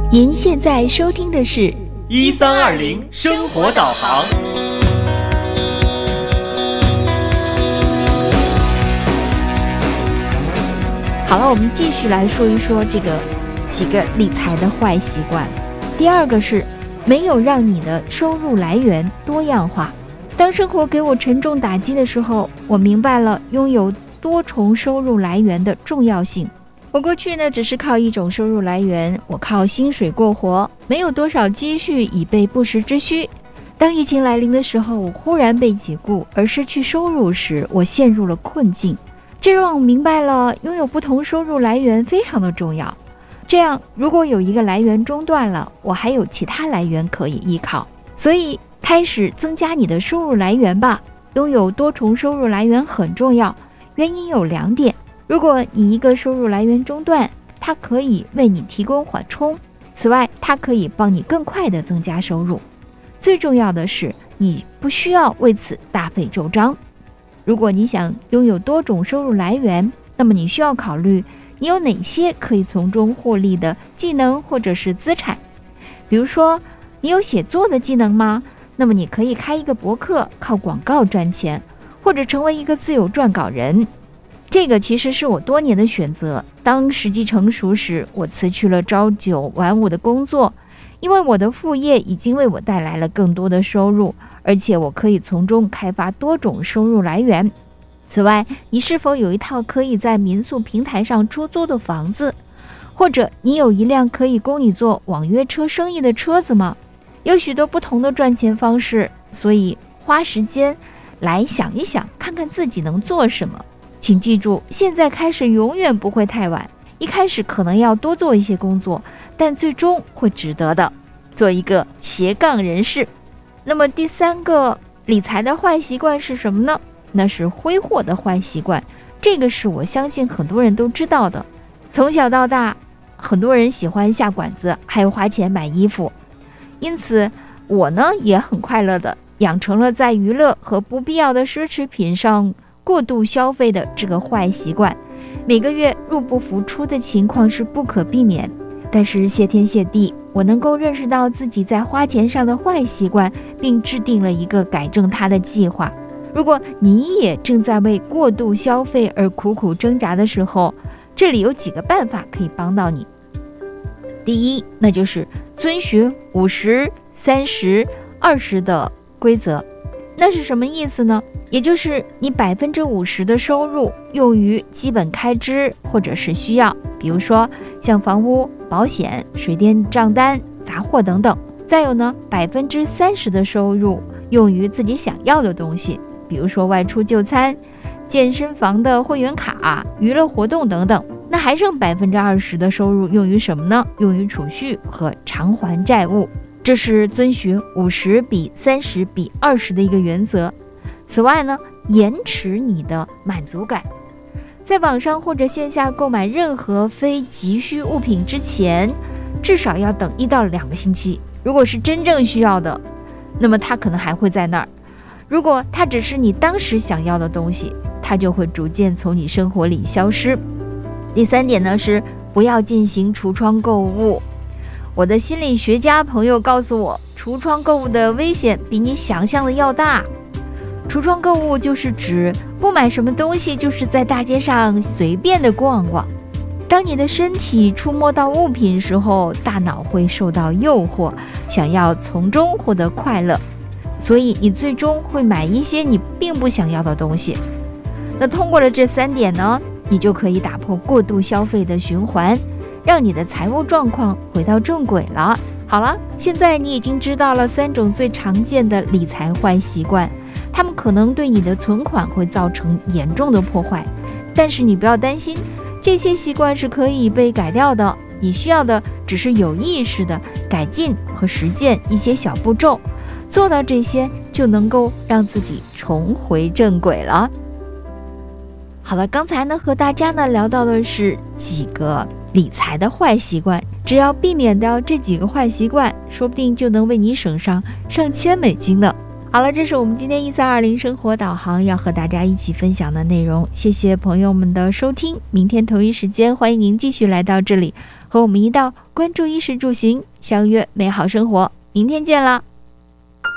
您现在收听的是 1320生活导航。 好了，我们继续来说一说这个几个理财的坏习惯。第二个是没有让你的收入来源多样化。当生活给我沉重打击的时候，我明白了拥有多重收入来源的重要性。我过去呢，只是靠一种收入来源，我靠薪水过活，没有多少积蓄以备不时之需。当疫情来临的时候，我忽然被解雇而失去收入时，我陷入了困境。这让我明白了拥有不同收入来源非常的重要。这样，如果有一个来源中断了，我还有其他来源可以依靠。所以，开始增加你的收入来源吧。拥有多重收入来源很重要，原因有2点。如果你一个收入来源中断，它可以为你提供缓冲。此外，它可以帮你更快地增加收入。最重要的是，你不需要为此大费周章。如果你想拥有多种收入来源，那么你需要考虑你有哪些可以从中获利的技能或者是资产。比如说，你有写作的技能吗？那么你可以开一个博客，靠广告赚钱，或者成为一个自由撰稿人。这个其实是我多年的选择。当时机成熟时，我辞去了朝9晚5的工作，因为我的副业已经为我带来了更多的收入，而且我可以从中开发多种收入来源。此外，你是否有一套可以在民宿平台上出租的房子？或者你有一辆可以供你做网约车生意的车子吗？有许多不同的赚钱方式，所以花时间来想一想，看看自己能做什么。请记住，现在开始永远不会太晚。一开始可能要多做一些工作，但最终会值得的。做一个斜杠人士。那么第3个理财的坏习惯是什么呢？那是挥霍的坏习惯。这个是我相信很多人都知道的。从小到大，很多人喜欢下馆子，还有花钱买衣服。因此，我呢也很快乐的养成了在娱乐和不必要的奢侈品上过度消费的这个坏习惯。每个月入不敷出的情况是不可避免，但是谢天谢地，我能够认识到自己在花钱上的坏习惯，并制定了一个改正它的计划。如果你也正在为过度消费而苦苦挣扎的时候，这里有几个办法可以帮到你。第一，那就是遵循50、30、20的规则。那是什么意思呢？也就是你50%的收入用于基本开支或者是需要，比如说像房屋、保险、水电账单、杂货等等。再有呢，30%的收入用于自己想要的东西，比如说外出就餐、健身房的会员卡、娱乐活动等等。那还剩20%的收入用于什么呢？用于储蓄和偿还债务。这是遵循50比30比20的一个原则。此外呢，延迟你的满足感。在网上或者线下购买任何非急需物品之前，至少要等1到2个星期。如果是真正需要的，那么它可能还会在那儿。如果它只是你当时想要的东西，它就会逐渐从你生活里消失。第3点呢，是不要进行橱窗购物。我的心理学家朋友告诉我，橱窗购物的危险比你想象的要大。橱窗购物就是指不买什么东西，就是在大街上随便的逛逛。当你的身体触摸到物品时候，大脑会受到诱惑，想要从中获得快乐，所以你最终会买一些你并不想要的东西。那通过了这3点呢，你就可以打破过度消费的循环，让你的财务状况回到正轨了。好了，现在你已经知道了3种最常见的理财坏习惯，它们可能对你的存款会造成严重的破坏，但是你不要担心，这些习惯是可以被改掉的。你需要的只是有意识的改进和实践一些小步骤，做到这些就能够让自己重回正轨了。好了，刚才呢和大家呢聊到的是几个理财的坏习惯，只要避免掉这几个坏习惯，说不定就能为你省上上千美金呢。好了，这是我们今天1320生活导航要和大家一起分享的内容，谢谢朋友们的收听。明天同一时间，欢迎您继续来到这里， 和我们一道关注衣食住行，相约美好生活。明天见了。